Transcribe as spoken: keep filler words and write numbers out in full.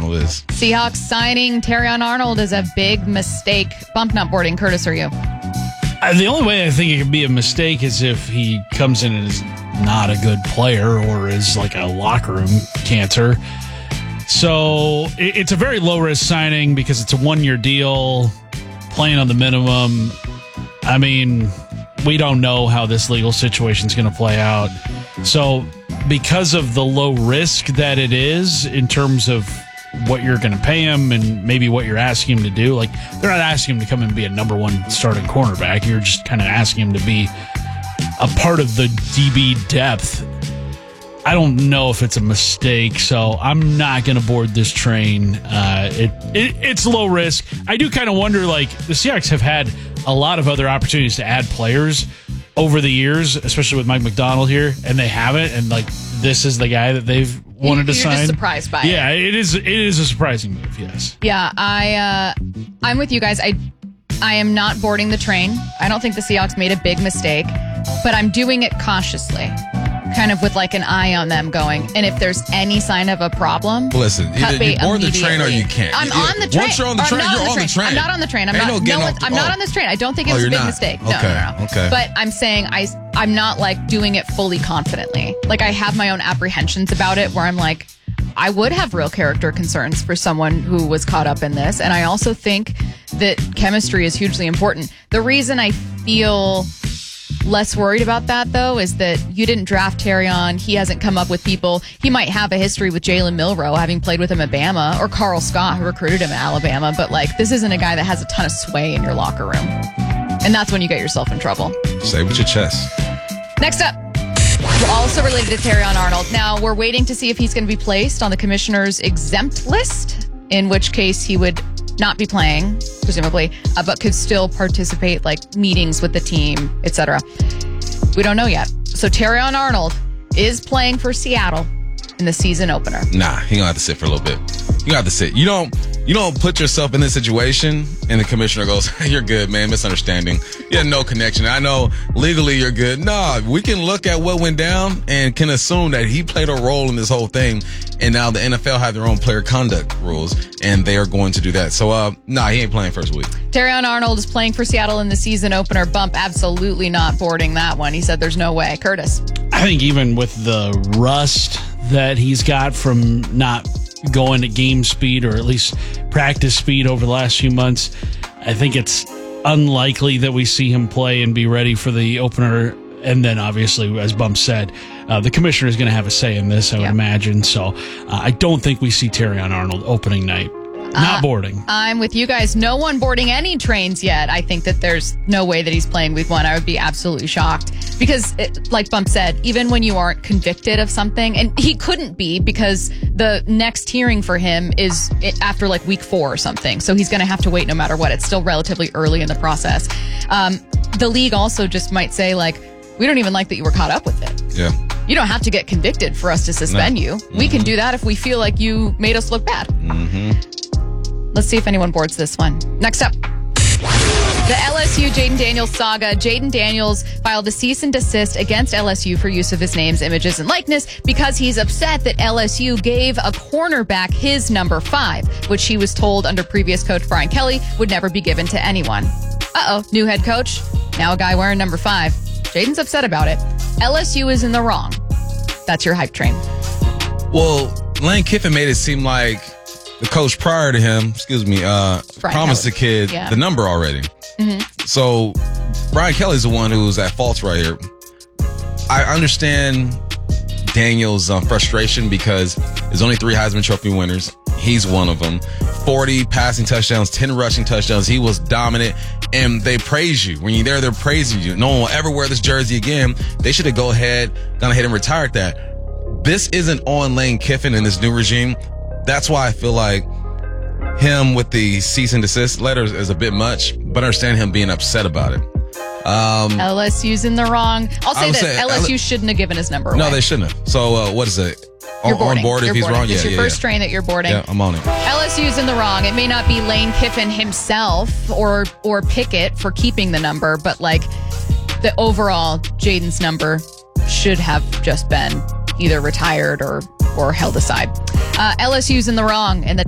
this. Seahawks signing Terrion Arnold is a big mistake. Bump not boarding. Curtis, are you? Uh, the only way I think it could be a mistake is if he comes in and is not a good player or is like a locker room cancer. So it, it's a very low-risk signing because it's a one-year deal, playing on the minimum. I mean, we don't know how this legal situation is going to play out. So because of the low risk that it is in terms of what you're going to pay him and maybe what you're asking him to do, like they're not asking him to come and be a number one starting cornerback. You're just kind of asking him to be a part of the D B depth. I don't know if it's a mistake, so I'm not going to board this train. Uh, it, it it's low risk. I do kind of wonder, like, the Seahawks have had a lot of other opportunities to add players over the years, especially with Mike McDonald here, and they haven't. And like, this is the guy that they've wanted to You're sign. Just surprised by yeah, it. it is. It is a surprising move. Yes. Yeah, I uh, I'm with you guys. I I am not boarding the train. I don't think the Seahawks made a big mistake, but I'm doing it cautiously. Kind of with like an eye on them going. And if there's any sign of a problem, listen, either you board the train or you can't. I'm Either, on the train. Once you're on the train, you're on the train. I'm not on the train. I'm Ain't not. no getting No, off the- I'm not oh. on this train. I don't think it Oh, was a you're big not? mistake. No, Okay, no, no. okay. But I'm saying I, I'm not like doing it fully confidently. Like I have my own apprehensions about it where I'm like, I would have real character concerns for someone who was caught up in this. And I also think that chemistry is hugely important. The reason I feel less worried about that, though, is that you didn't draft Terrion. He hasn't come up with people. He might have a history with Jalen Milroe, having played with him at Bama, or Carl Scott, who recruited him at Alabama. But, like, this isn't a guy that has a ton of sway in your locker room. And that's when you get yourself in trouble. Say it with your chest. Next up, also related to Terrion Arnold. Now, we're waiting to see if he's going to be placed on the commissioner's exempt list, in which case he would not be playing, presumably, uh, but could still participate, like meetings with the team, et cetera. We don't know yet. So Terrion Arnold is playing for Seattle in the season opener. Nah, he gonna have to sit for a little bit. You gonna have to sit. You don't. You don't put yourself in this situation, and the commissioner goes, "You're good, man. Misunderstanding. You had no connection. I know legally you're good." Nah, we can look at what went down and can assume that he played a role in this whole thing. And now the N F L have their own player conduct rules, and they are going to do that. So, uh, nah, he ain't playing first week. Terrion Arnold is playing for Seattle in the season opener. Bump absolutely not boarding that one. He said there's no way. Curtis. I think even with the rust that he's got from not going at game speed or at least practice speed over the last few months, I think it's unlikely that we see him play and be ready for the opener. And then obviously, as Bump said, uh, the commissioner is going to have a say in this, I would yeah. imagine. So uh, I don't think we see Terrion Arnold opening night. Not Uh, boarding. I'm with you guys. No one boarding any trains yet. I think that there's no way that he's playing week one. I would be absolutely shocked because, it, like Bump said, even when you aren't convicted of something, and he couldn't be because the next hearing for him is after like week four or something. So he's going to have to wait no matter what. It's still relatively early in the process. Um, the league also just might say, like, we don't even like that you were caught up with it. Yeah. You don't have to get convicted for us to suspend No. you. Mm-hmm. We can do that if we feel like you made us look bad. Mm-hmm. Let's see if anyone boards this one. Next up. The L S U Jaden Daniels saga. Jaden Daniels filed a cease and desist against L S U for use of his names, images, and likeness because he's upset that L S U gave a cornerback his number five, which he was told under previous coach Brian Kelly would never be given to anyone. Uh-oh, new head coach. Now a guy wearing number five. Jaden's upset about it. L S U is in the wrong. That's your hype train. Well, Lane Kiffin made it seem like the coach prior to him, excuse me, uh, Brian promised Kelly. the kid Yeah. the number already. Mm-hmm. So Brian Kelly's the one who's at fault right here. I understand Daniel's uh, frustration because there's only three Heisman Trophy winners. He's one of them. forty passing touchdowns, ten rushing touchdowns. He was dominant, and they praise you. When you're there, they're praising you. No one will ever wear this jersey again. They should have go ahead, gone ahead and retired that. This isn't on Lane Kiffin in this new regime. That's why I feel like him with the cease and desist letters is a bit much, but I understand him being upset about it. Um, L S U's in the wrong. I'll I say would this. say L S U shouldn't have given his number away. no, they shouldn't have. So uh, what is it? You're On, boarding. on board if You're he's boarding. wrong? It's Yeah, your yeah, first yeah. train that you're boarding. Yeah, I'm on it. L S U's in the wrong. It may not be Lane Kiffin himself or or Pickett for keeping the number, but like the overall Jaden's number should have just been either retired or or held aside. Uh, L S U's in the wrong, and the